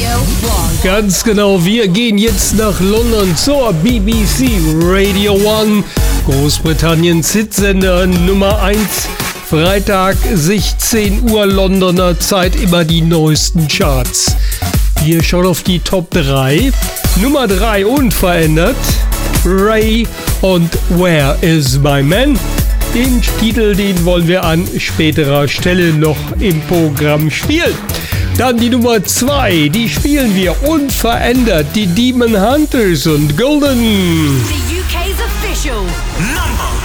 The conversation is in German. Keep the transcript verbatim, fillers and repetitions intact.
Ganz genau, wir gehen jetzt nach London zur B B C Radio One, Großbritanniens Hitsender Nummer eins. Freitag, sechzehn Uhr Londoner Zeit, immer die neuesten Charts. Wir schauen auf die Top drei. Nummer drei unverändert, Ray und Where is my man? Den Titel, den wollen wir an späterer Stelle noch im Programm spielen. Dann die Nummer zwei, die spielen wir unverändert, die Demon Hunters und Golden. The U K's official number